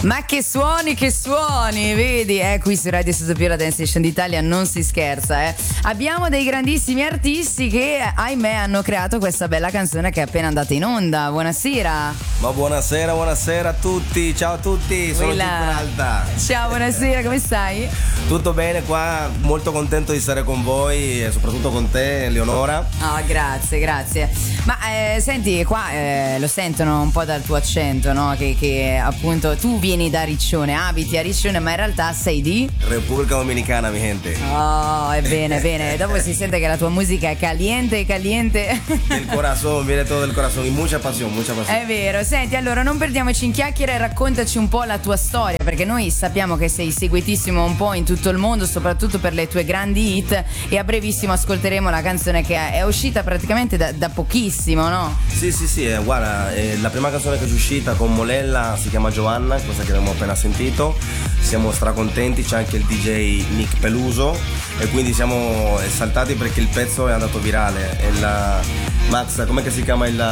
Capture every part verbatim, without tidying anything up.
Ma che suoni, che suoni, vedi? Eh, qui su Radio Sotopio, la Dance Station d'Italia, non si scherza, eh. Abbiamo dei grandissimi artisti che, ahimè, hanno creato questa bella canzone che è appena andata in onda. Buonasera. Ma buonasera, buonasera a tutti, ciao a tutti, sono Gil Peralta. Ciao, buonasera, come stai? Tutto bene qua, molto contento di stare con voi e soprattutto con te, Leonora. Ah, oh, grazie, grazie. Ma eh, senti, qua eh, lo sentono un po' dal tuo accento, no? Che, che appunto tu vieni da Riccione, abiti a Riccione, ma in realtà sei di Repubblica Dominicana, mi gente. Oh, è bene, bene. Dopo si sente che la tua musica è caliente, caliente. Del corazón, viene todo del corazón, mucha pasión, mucha pasión. È vero. Senti, allora non perdiamoci in chiacchiere e raccontaci un po' la tua storia, perché noi sappiamo che sei seguitissimo un po' in tutto il mondo, soprattutto per le tue grandi hit, e a brevissimo ascolteremo la canzone che è uscita praticamente da, da pochissimo, no? Sì, sì, sì, eh, guarda, eh, la prima canzone che è uscita con Molella si chiama Giovanna, cosa che abbiamo appena sentito. Siamo stracontenti, c'è anche il D J Nick Peluso e quindi siamo esaltati perché il pezzo è andato virale. E la Max, com'è che si chiama il...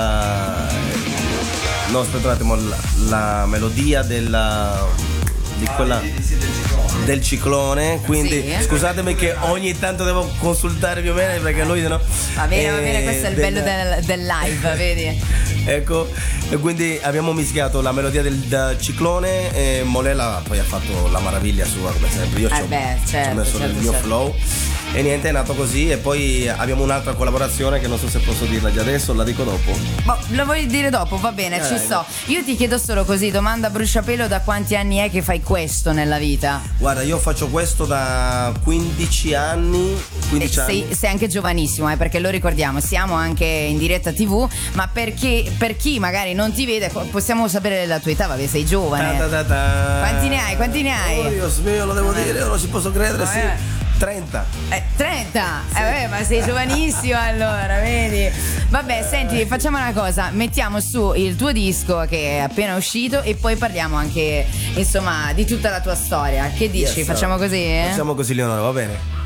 No, aspetta un attimo, la, la melodia della... di quella... del ciclone, quindi sì, scusatemi che ogni tanto devo consultare più o meno perché lui no. Va bene, eh, va bene, questo è il del, bello del, del live, vedi? Ecco, e quindi abbiamo mischiato la melodia del, del ciclone e Molella poi ha fatto la maraviglia sua come sempre. Io eh ci ho, beh, certo, ci ho messo certo, il mio certo. flow e niente, è nato così. E poi abbiamo un'altra collaborazione che non so se posso dirla già adesso, la dico dopo. Ma lo vuoi dire dopo? Va bene, eh, ci sto. Io ti chiedo solo così, domanda bruciapelo, da quanti anni è che fai questo nella vita? Guarda, io faccio questo da quindici anni. quindici e sei, anni. sei anche giovanissimo, eh, perché lo ricordiamo, siamo anche in diretta tivù, ma perché per chi magari non ti vede, possiamo sapere la tua età, vabbè, sei giovane. Ta ta ta ta. Quanti ne hai? Quanti ne hai? Oh Dio mio, lo devo dire, io non ci posso credere, sì. Eh. trenta. Eh, trenta? Sì. Eh vabbè, ma sei giovanissimo allora, vedi? Vabbè, senti, facciamo una cosa, mettiamo su il tuo disco che è appena uscito e poi parliamo anche, insomma, di tutta la tua storia. Che dici? Yes, facciamo così? Eh? Facciamo così, Leonora, va bene?